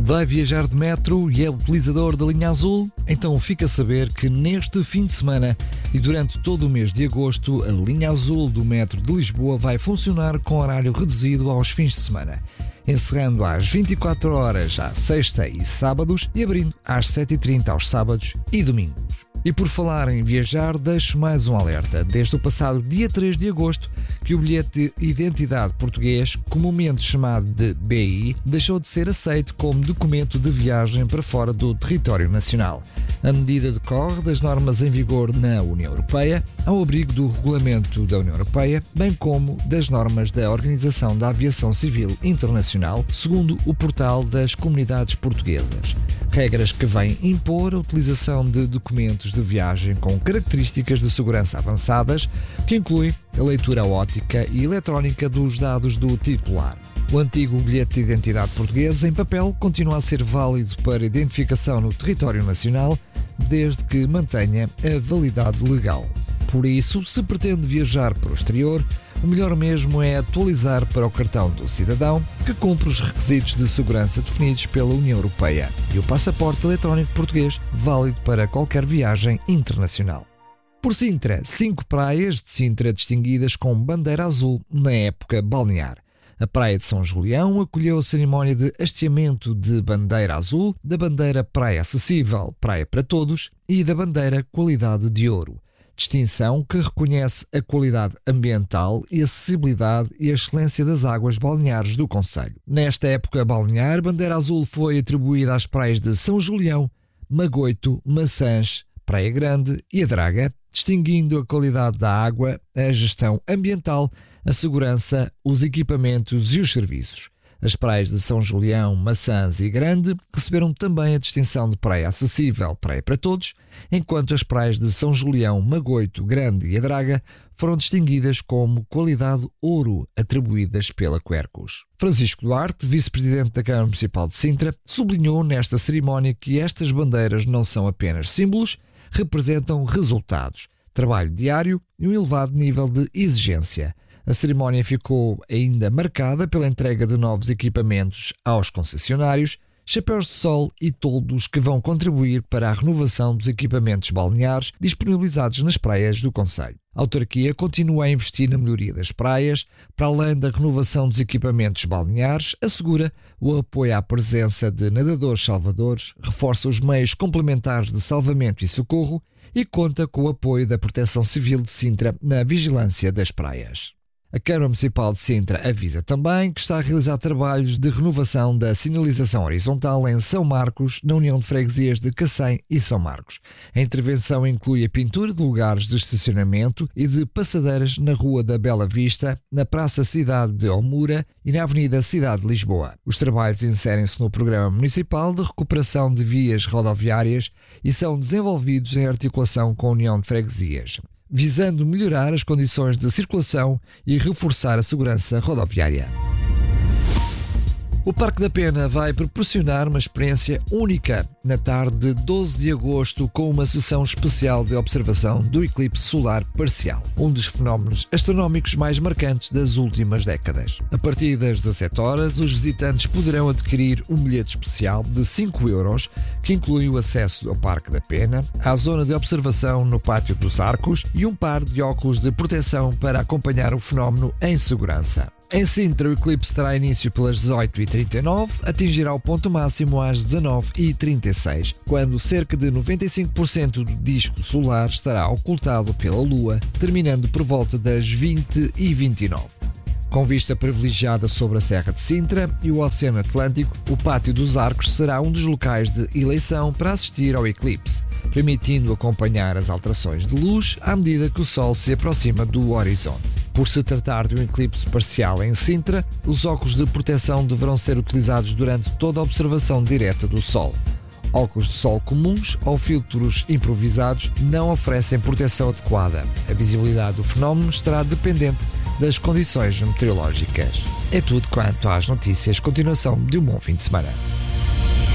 Vai viajar de metro e é utilizador da linha azul? Então fica a saber que neste fim de semana e durante todo o mês de agosto, a linha azul do metro de Lisboa vai funcionar com horário reduzido aos fins de semana, encerrando às 24 horas à sexta e sábados e abrindo às 7h30 aos sábados e domingos. E por falar em viajar, deixo mais um alerta. Desde o passado dia 3 de agosto, que o bilhete de identidade português, comumente chamado de BI, deixou de ser aceito como documento de viagem para fora do território nacional. A medida decorre das normas em vigor na União Europeia, ao abrigo do Regulamento da União Europeia, bem como das normas da Organização da Aviação Civil Internacional, segundo o portal das Comunidades Portuguesas. Regras que vêm impor a utilização de documentos de viagem com características de segurança avançadas, que incluem a leitura óptica e eletrónica dos dados do titular. O antigo bilhete de identidade português em papel continua a ser válido para identificação no território nacional, desde que mantenha a validade legal. Por isso, se pretende viajar para o exterior, o melhor mesmo é atualizar para o cartão do cidadão, que cumpre os requisitos de segurança definidos pela União Europeia, e o passaporte eletrónico português, válido para qualquer viagem internacional. Por Sintra, 5 praias de Sintra distinguidas com bandeira azul na época balnear. A Praia de São Julião acolheu a cerimónia de hasteamento de bandeira azul, da bandeira Praia Acessível, Praia para Todos e da bandeira Qualidade de Ouro. Distinção que reconhece a qualidade ambiental e acessibilidade e a excelência das águas balneares do concelho. Nesta época balnear, a bandeira azul foi atribuída às praias de São Julião, Magoito, Maçãs, Praia Grande e a Draga, distinguindo a qualidade da água, a gestão ambiental, a segurança, os equipamentos e os serviços. As praias de São Julião, Maçãs e Grande receberam também a distinção de Praia Acessível, Praia para Todos, enquanto as praias de São Julião, Magoito, Grande e a Draga foram distinguidas como Qualidade Ouro, atribuídas pela Quercus. Francisco Duarte, vice-presidente da Câmara Municipal de Sintra, sublinhou nesta cerimónia que estas bandeiras não são apenas símbolos, representam resultados, trabalho diário e um elevado nível de exigência. A cerimónia ficou ainda marcada pela entrega de novos equipamentos aos concessionários, chapéus de sol e toldos que vão contribuir para a renovação dos equipamentos balneares disponibilizados nas praias do concelho. A autarquia continua a investir na melhoria das praias, para além da renovação dos equipamentos balneares, assegura o apoio à presença de nadadores salvadores, reforça os meios complementares de salvamento e socorro e conta com o apoio da Proteção Civil de Sintra na vigilância das praias. A Câmara Municipal de Sintra avisa também que está a realizar trabalhos de renovação da sinalização horizontal em São Marcos, na União de Freguesias de Cacém e São Marcos. A intervenção inclui a pintura de lugares de estacionamento e de passadeiras na Rua da Bela Vista, na Praça Cidade de Almura e na Avenida Cidade de Lisboa. Os trabalhos inserem-se no Programa Municipal de Recuperação de Vias Rodoviárias e são desenvolvidos em articulação com a União de Freguesias, visando melhorar as condições de circulação e reforçar a segurança rodoviária. O Parque da Pena vai proporcionar uma experiência única na tarde de 12 de agosto com uma sessão especial de observação do eclipse solar parcial, um dos fenómenos astronómicos mais marcantes das últimas décadas. A partir das 17 horas, os visitantes poderão adquirir um bilhete especial de 5 euros, que inclui o acesso ao Parque da Pena, à zona de observação no Pátio dos Arcos e um par de óculos de proteção para acompanhar o fenómeno em segurança. Em Sintra, o eclipse terá início pelas 18h39, atingirá o ponto máximo às 19h36, quando cerca de 95% do disco solar estará ocultado pela Lua, terminando por volta das 20h29. Com vista privilegiada sobre a Serra de Sintra e o Oceano Atlântico, o Pátio dos Arcos será um dos locais de eleição para assistir ao eclipse, permitindo acompanhar as alterações de luz à medida que o Sol se aproxima do horizonte. Por se tratar de um eclipse parcial em Sintra, os óculos de proteção deverão ser utilizados durante toda a observação direta do Sol. Óculos de sol comuns ou filtros improvisados não oferecem proteção adequada. A visibilidade do fenómeno estará dependente das condições meteorológicas. É tudo quanto às notícias. Continuação de um bom fim de semana.